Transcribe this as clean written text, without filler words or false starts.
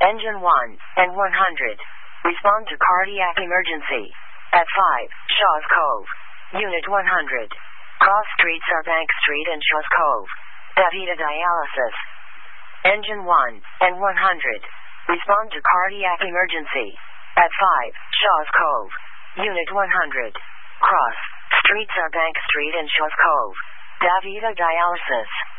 Engine 1 and 100. Respond to cardiac emergency. At 5, Shaw's Cove. Unit 100. Cross streets are Bank Street and Shaw's Cove. DaVita Dialysis. Engine 1 and 100. Respond to cardiac emergency. At 5, Shaw's Cove. Unit 100. Cross streets are Bank Street and Shaw's Cove. DaVita Dialysis.